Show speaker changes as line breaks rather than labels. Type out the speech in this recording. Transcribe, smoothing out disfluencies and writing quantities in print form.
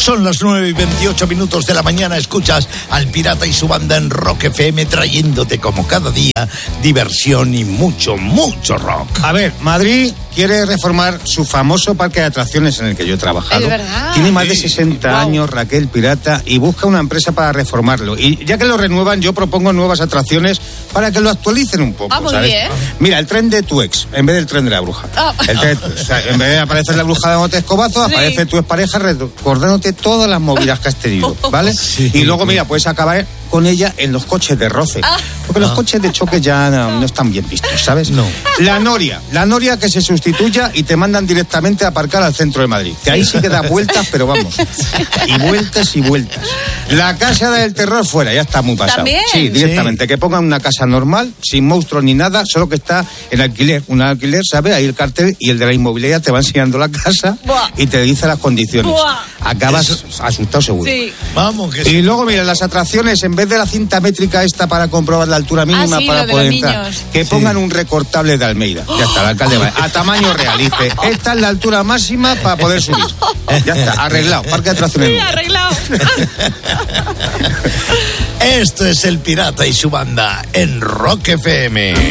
Son las 9:28 de la mañana. Escuchas al Pirata y su banda en Rock FM, trayéndote como cada día diversión y mucho, mucho rock.
A ver, Madrid quiere reformar su famoso parque de atracciones en el que yo he trabajado.
¿Es verdad?
Tiene más de 60 años, Raquel Pirata, y busca una empresa para reformarlo. Y ya que lo renuevan, yo propongo nuevas atracciones para que lo actualicen un poco.
Muy
¿sabes?
bien.
Mira, el tren de tu ex, en vez del tren de la bruja. El tren, o sea, en vez de aparecer la bruja dándote escobazo,
Sí.
aparece tu expareja recordándote todas las movidas que has tenido, ¿vale?
Sí.
Y luego, mira, puedes acabar con ella en los coches de roce. Porque los coches de choque ya no están bien vistos, ¿sabes?
No.
La Noria que se sustituya y te mandan directamente a aparcar al centro de Madrid. Que ahí sí que da vueltas, pero vamos. Y vueltas y vueltas. La Casa del Terror fuera, ya está muy pasado.
¿También?
Sí, directamente. Que pongan una casa normal, sin monstruos ni nada, solo que está en alquiler. Un alquiler, ¿sabes? Ahí el cartel y el de la inmobiliaria te va enseñando la casa.
Buah.
Y te dice las condiciones.
Buah.
Acabas asustado seguro.
Sí.
Vamos, que
Y luego, mira, las atracciones, en vez de la cinta métrica esta para comprobar la altura mínima
sí,
para
lo de
poder
los
entrar,
niños.
que pongan un recortable de Almeida. Ya está, el alcalde va a tamaño real. Dice, esta es la altura máxima para poder subir. Ya está, arreglado. Parque de atracciones.
Sí, arreglado.
esto es el Pirata y su banda en Rock FM.